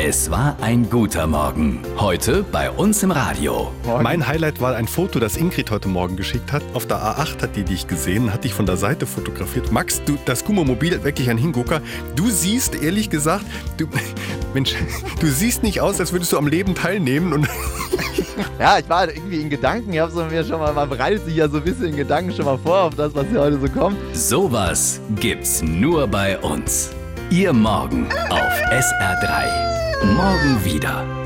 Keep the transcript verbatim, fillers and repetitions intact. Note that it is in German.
Es war ein guter Morgen. Heute bei uns im Radio. Mein Highlight war ein Foto, das Ingrid heute Morgen geschickt hat. Auf der A acht hat die dich gesehen, hat dich von der Seite fotografiert. Max, du, das Kummermobil, wirklich ein Hingucker. Du siehst, ehrlich gesagt, du, Mensch, du siehst nicht aus, als würdest du am Leben teilnehmen. Und ja, ich war halt irgendwie in Gedanken. Ich habe so mir schon mal, man bereitet sich ja so ein bisschen in Gedanken schon mal vor auf das, was hier heute so kommt. Sowas gibt's nur bei uns. Ihr Morgen auf S R drei. Morgen wieder.